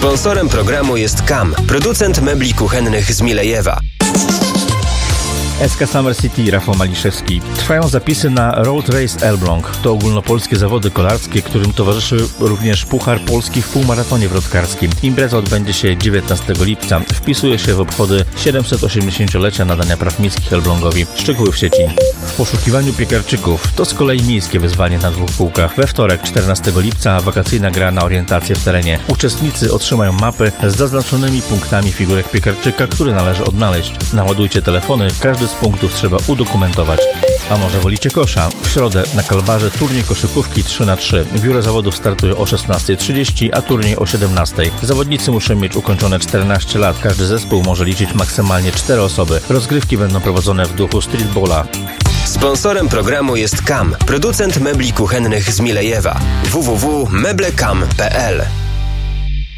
Sponsorem programu jest KAM, producent mebli kuchennych z Milejewa. SK Summer City, Rafał Maliszewski. Trwają zapisy na Road Race Elbląg. To ogólnopolskie zawody kolarskie, którym towarzyszy również Puchar Polski w półmaratonie wrotkarskim. Impreza odbędzie się 19 lipca. Wpisuje się w obchody 780-lecia nadania praw miejskich Elblągowi. Szczegóły w sieci. W poszukiwaniu piekarczyków. To z kolei miejskie wyzwanie na 2 kółkach. We wtorek, 14 lipca, wakacyjna gra na orientację w terenie. Uczestnicy otrzymają mapy z zaznaczonymi punktami figurek piekarczyka, które należy odnaleźć. Naładujcie telefony, każdy z punktów trzeba udokumentować. A może wolicie kosza? W środę na Kalwarze turniej koszykówki 3x3. Biuro zawodów startuje o 16:30, a turniej o 17:00. Zawodnicy muszą mieć ukończone 14 lat. Każdy zespół może liczyć maksymalnie 4 osoby. Rozgrywki będą prowadzone w duchu streetballa. Sponsorem programu jest KAM, producent mebli kuchennych z Milejewa. www.meblekam.pl